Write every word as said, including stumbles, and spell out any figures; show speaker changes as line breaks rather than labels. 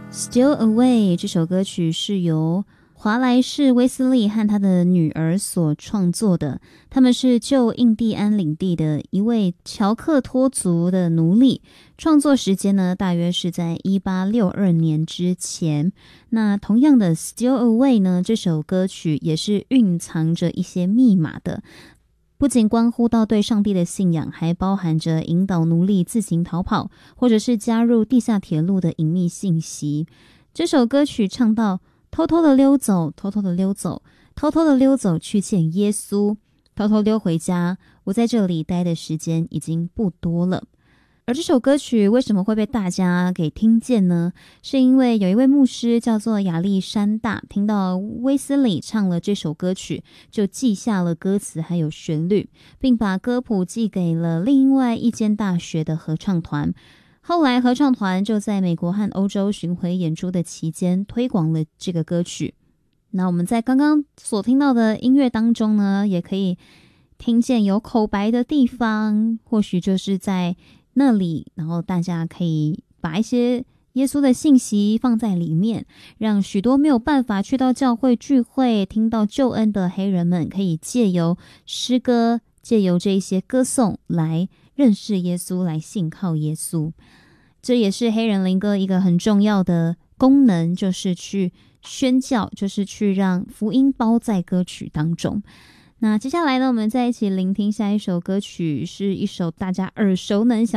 Still Away 这首歌曲是由华莱士·威斯利和他的女儿所创作的，他们是旧印第安领地的一位乔克托族的奴隶，创作时间呢大约是在一八六二年之前。那同样的 Still Away 呢，这首歌曲也是蕴藏着一些密码的，不仅关乎到对上帝的信仰，还包含着引导奴隶自行逃跑，或者是加入地下铁路的隐秘信息。这首歌曲唱到偷偷的溜走，偷偷的溜走，偷偷的溜走去见耶稣，偷偷溜回家，我在这里待的时间已经不多了。而这首歌曲为什么会被大家给听见呢？是因为有一位牧师叫做亚历山大，听到威斯理唱了这首歌曲，就记下了歌词还有旋律，并把歌谱寄给了另外一间大学的合唱团。后来合唱团就在美国和欧洲巡回演出的期间推广了这个歌曲。那我们在刚刚所听到的音乐当中呢，也可以听见有口白的地方，或许就是在那里，然后大家可以把一些耶稣的信息放在里面，让许多没有办法去到教会聚会听到救恩的黑人们，可以借由诗歌，借由这一些歌颂来认识耶稣，来信靠耶稣。这也是黑人灵歌一个很重要的功能，就是去宣教，就是去让福音包在歌曲当中。那接下来呢，我们再一起聆听下一首歌曲，是一首大家耳熟能详